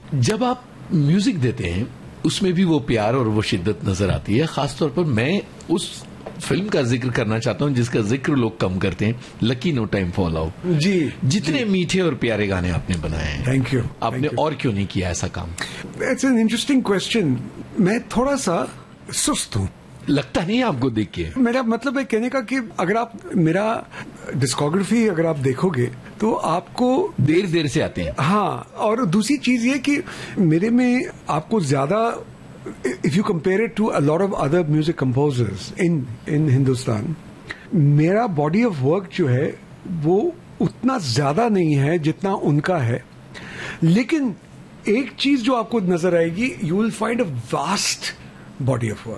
जब आप म्यूजिक देते हैं उसमें भी वो प्यार और वो शिद्दत नजर आती है। खासतौर पर मैं उस फिल्म का जिक्र करना चाहता हूं जिसका जिक्र लोग कम करते हैं, lucky no time for love. जी, जितने मीठे और प्यारे गाने आपने बनाए हैं, थैंक यू। आपने और क्यों नहीं किया ऐसा काम? It's an interesting question. मैं थोड़ा सा सुस्त हूं, लगता नहीं आपको देख के। मेरा मतलब है कहने का कि अगर आप मेरा डिस्कोग्राफी अगर आप देखोगे तो आपको देर से आते हैं। हाँ, और दूसरी चीज ये कि मेरे में आपको ज्यादा, if you compare it to a lot of other music composers इन हिंदुस्तान, मेरा बॉडी ऑफ वर्क जो है वो उतना ज्यादा नहीं है जितना उनका है। लेकिन एक चीज जो आपको नजर आएगी, you will find a vast body of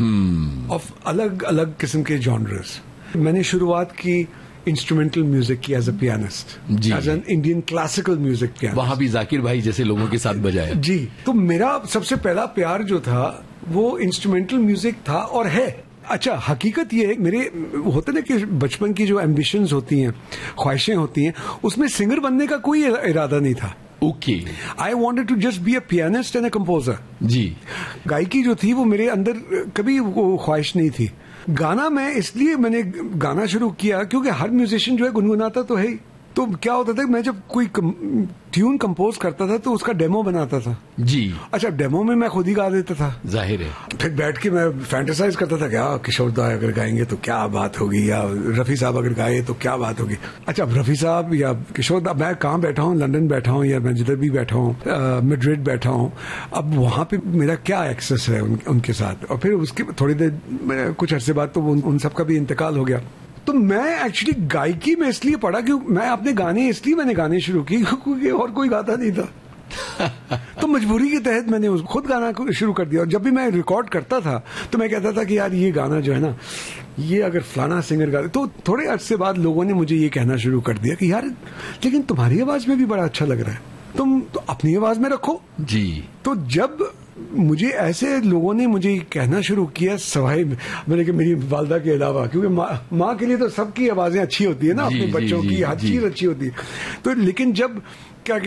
work of अलग अलग किस्म के जॉनर्स। मैंने शुरुआत की इंस्ट्रूमेंटल म्यूजिक की as a pianist, as an Indian classical music pianist. वहां भी जाकिर भाई जैसे लोगों के साथ बजाया। जी, तो मेरा सबसे पहला प्यार जो था वो इंस्ट्रूमेंटल म्यूजिक था और है। अच्छा, हकीकत ये है, मेरे होते ना कि बचपन की जो एम्बिशंस होती हैं, ख्वाहिशें होती हैं, उसमें सिंगर बनने का कोई इरादा नहीं था। Okay, I wanted to just be a pianist and a composer. जी, गायकी जो थी वो मेरे अंदर कभी वो ख्वाहिश नहीं थी। गाना मैं इसलिए मैंने गाना शुरू किया क्योंकि हर म्यूजिशियन जो है गुनगुनाता तो है ही। तो क्या होता था, मैं जब कोई ट्यून कंपोज करता था तो उसका डेमो बनाता था। जी, अच्छा, डेमो में मैं खुद ही गा देता था, जाहिर है। फिर बैठ के मैं फैंटेसाइज करता था, क्या किशोर दा अगर गाएंगे तो क्या बात होगी, या रफी साहब अगर गाए तो क्या बात होगी। अच्छा, रफी साहब या किशोर दा, मैं कहाँ बैठा हूँ, लंदन बैठा हूँ या मैं जिधर भी बैठा हूँ, मैड्रिड बैठा हूँ, अब वहां पे मेरा क्या एक्सेस है उनके साथ। और फिर उसके थोड़ी देर कुछ अरसे बाद तो उन सबका भी इंतकाल हो गया। तो मैं एक्चुअली गायकी में इसलिए पढ़ा कि मैं अपने गाने इसलिए मैंने गाने शुरू किए क्योंकि और कोई गाता नहीं था। तो मजबूरी के तहत मैंने खुद गाना शुरू कर दिया। और जब भी मैं रिकॉर्ड करता था तो मैं कहता था कि यार ये गाना जो है ना, ये अगर फलाना सिंगर गा, तो थोड़े अरसे बाद लोगों ने मुझे ये कहना शुरू कर दिया कि यार लेकिन तुम्हारी आवाज में भी बड़ा अच्छा लग रहा है, तुम तो अपनी आवाज में रखो। जी, तो जब मुझे ऐसे लोगों ने मुझे कहना शुरू किया, सवाई मैंने कि मेरी वालदा के अलावा, क्योंकि माँ के लिए तो सबकी आवाजें अच्छी होती है ना, अपने बच्चों की हर चीज अच्छी होती है। तो लेकिन जब क्या